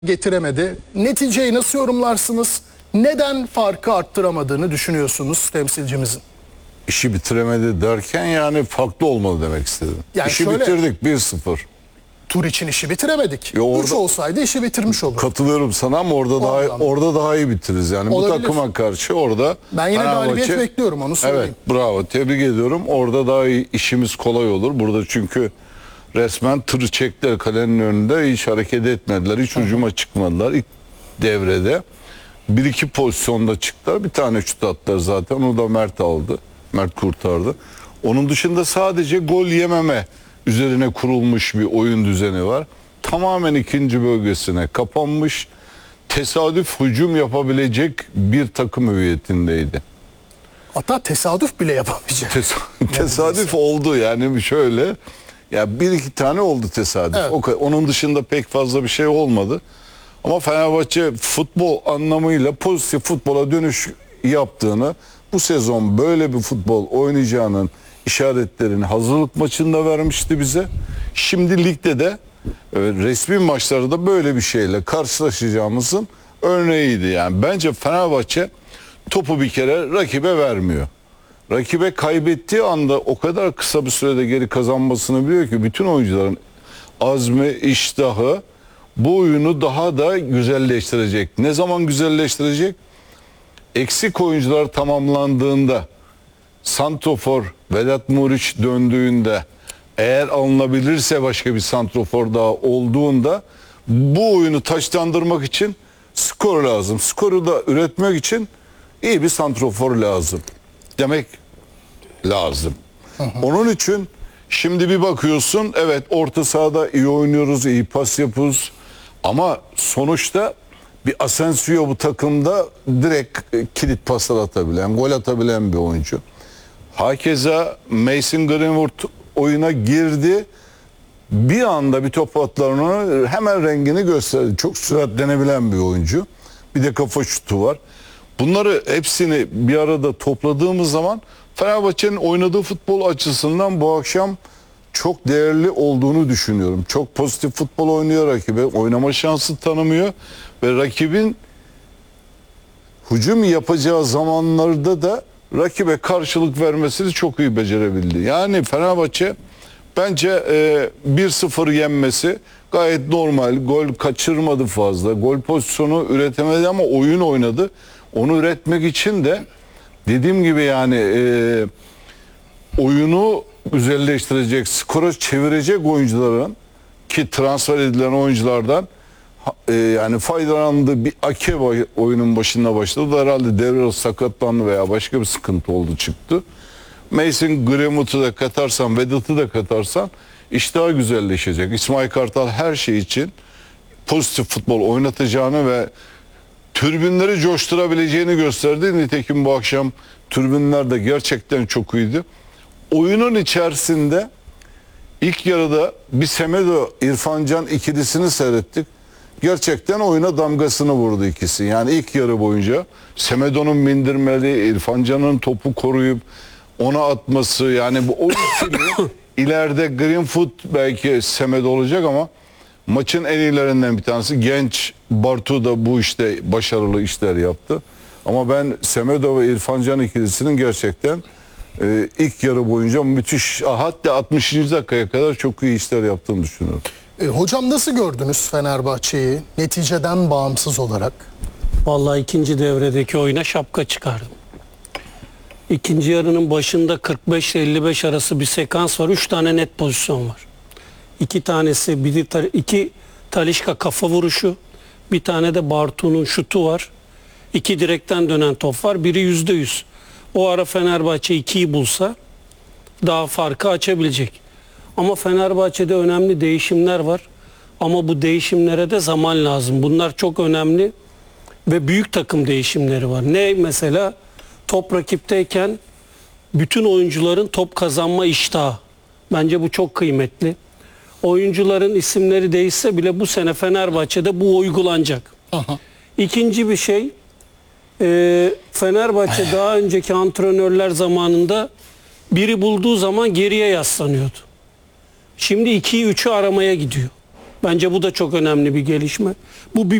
getiremedi. Neticeyi nasıl yorumlarsınız? Neden farkı arttıramadığını düşünüyorsunuz temsilcimizin? İşi bitiremedi derken yani farklı olmalı demek istedim. Yani İşi şöyle, bitirdik 1-0. Tur için işi bitiremedik. Ya orada, 3 olsaydı işi bitirmiş olurdu. Katılıyorum sana ama orada daha iyi bitiririz. Yani olabilir. bu takıma karşı orada Ben yine galibiyet bekliyorum, onu söyleyeyim. Evet, bravo, tebrik ediyorum. Orada daha iyi, işimiz kolay olur. Burada çünkü resmen tır çektiler kalenin önünde, hiç hareket etmediler. Hiç hücuma çıkmadılar ilk devrede. 1-2 pozisyonda çıktılar. Bir tane şut attılar zaten. Onu da Mert aldı. Mert kurtardı. Onun dışında sadece gol yememe üzerine kurulmuş bir oyun düzeni var. Tamamen ikinci bölgesine kapanmış, tesadüf hücum yapabilecek bir takım hüviyetindeydi. Hatta tesadüf bile yapamayacak. Tesadüf oldu yani şöyle. Ya bir iki tane oldu tesadüf. Evet. Onun dışında pek fazla bir şey olmadı. Ama Fenerbahçe futbol anlamıyla pozitif futbola dönüş yaptığını, bu sezon böyle bir futbol oynayacağının işaretlerini hazırlık maçında vermişti bize. Şimdi ligde de resmi maçlarda böyle bir şeyle karşılaşacağımızın örneğiydi. Yani bence Fenerbahçe topu bir kere rakibe vermiyor. Rakibe kaybettiği anda o kadar kısa bir sürede geri kazanmasını biliyor ki bütün oyuncuların azmi, iştahı bu oyunu daha da güzelleştirecek. Ne zaman güzelleştirecek? Eksik oyuncular tamamlandığında, santrofor Vedat Muriç döndüğünde, eğer alınabilirse başka bir santrofor daha olduğunda bu oyunu taçlandırmak için skor lazım. Skoru da üretmek için iyi bir santrofor lazım demek lazım. Onun için şimdi bir bakıyorsun, evet orta sahada iyi oynuyoruz, iyi pas yapıyoruz ama sonuçta bir Asensio bu takımda direkt kilit paslar atabilen, gol atabilen bir oyuncu. Hakeza Mason Greenwood oyuna girdi. Bir anda bir top atlarını hemen rengini gösterdi. Çok süratlenebilen bir oyuncu. Bir de kafa şutu var. Bunları hepsini bir arada topladığımız zaman Fenerbahçe'nin oynadığı futbol açısından bu akşam çok değerli olduğunu düşünüyorum. Çok pozitif futbol oynuyor rakibe. Oynama şansı tanımıyor. Ve rakibin hücum yapacağı zamanlarda da rakibe karşılık vermesini çok iyi becerebildi. Yani Fenerbahçe bence 1-0 yenmesi gayet normal. Gol kaçırmadı fazla. Gol pozisyonu üretemedi ama oyun oynadı. Onu üretmek için de dediğim gibi yani oyunu güzelleştirecek, skora çevirecek oyuncuların, ki transfer edilen oyunculardan yani faydalandığı bir Ake oyunun başında başladı. Herhalde devre arası sakatlandı veya başka bir sıkıntı oldu, çıktı. Mason Greenwood'u da katarsan, Vedat'ı da katarsan iş daha güzelleşecek. İsmail Kartal her şey için pozitif futbol oynatacağını ve tribünleri coşturabileceğini gösterdi. Nitekim bu akşam tribünler de gerçekten çok iyiydi. Oyunun içerisinde ilk yarıda bir Semedo İrfan Can ikilisini seyrettik. Gerçekten oyuna damgasını vurdu ikisi. Yani ilk yarı boyunca Semedo'nun bindirmeli, İrfan Can'ın topu koruyup ona atması, yani bu oyun stili ileride Greenwood belki Semedo olacak ama maçın en iyilerinden bir tanesi. Genç Bartu da bu işte başarılı işler yaptı. Ama ben Semedo ve İrfan Can ikilisinin gerçekten ilk yarı boyunca müthiş, hatta 60. dakikaya kadar çok iyi işler yaptığını düşünüyorum. Hocam nasıl gördünüz Fenerbahçe'yi neticeden bağımsız olarak? Vallahi ikinci devredeki oyuna şapka çıkardım. İkinci yarının başında 45 ile 55 arası bir sekans var. 3 tane net pozisyon var. 2 tanesi, iki Talisca kafa vuruşu, bir tane de Bartu'nun şutu var. 2 direkten dönen top var. Biri %100. O ara Fenerbahçe 2'yi bulsa daha farkı açabilecek. Ama Fenerbahçe'de önemli değişimler var. Ama bu değişimlere de zaman lazım. Bunlar çok önemli ve büyük takım değişimleri var. Ne mesela? Top rakipteyken bütün oyuncuların top kazanma iştahı. Bence bu çok kıymetli. Oyuncuların isimleri değişse bile bu sene Fenerbahçe'de bu uygulanacak. Aha. İkinci bir şey, Fenerbahçe daha önceki antrenörler zamanında biri bulduğu zaman geriye yaslanıyordu. Şimdi 2'yi 3'ü aramaya gidiyor. Bence bu da çok önemli bir gelişme. Bu bir